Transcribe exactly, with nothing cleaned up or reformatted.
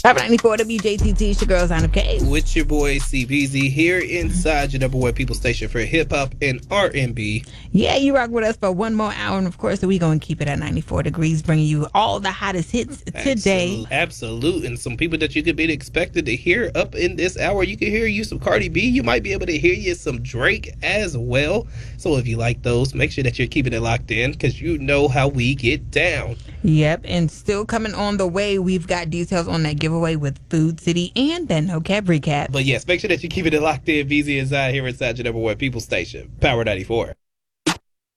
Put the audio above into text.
five ninety-four W J T T, it's your girl, Zana K. With your boy C B Z here inside your number one people station for hip hop and R and B. Yeah, you rock with us for one more hour, and of course, we going to keep it at ninety-four degrees, bringing you all the hottest hits today. Absolute, absolute. And some people that you could be expected to hear up in this hour. You can hear you some Cardi B. You might be able to hear you some Drake as well. So if you like those, make sure that you're keeping it locked in because you know how we get down. Yep, and still coming on the way, we've got details on that giveaway with Food City and that No Cap Recap. But yes, make sure that you're keeping it locked in. B Z inside here inside your number one people station, Power ninety-four.